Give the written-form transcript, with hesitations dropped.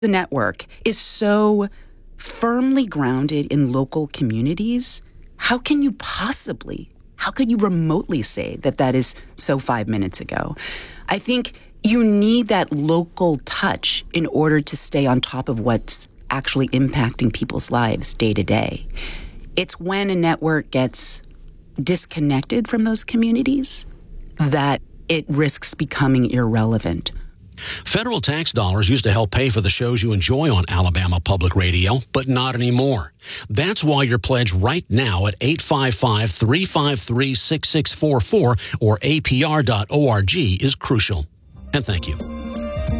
the network is so firmly grounded in local communities, how could you remotely say that that is so 5 minutes ago? I think you need that local touch in order to stay on top of what's actually impacting people's lives day to day. It's when a network gets disconnected from those communities that it risks becoming irrelevant. Federal tax dollars used to help pay for the shows you enjoy on Alabama Public Radio, but not anymore. That's why your pledge right now at 855-353-6644 or apr.org is crucial. And thank you.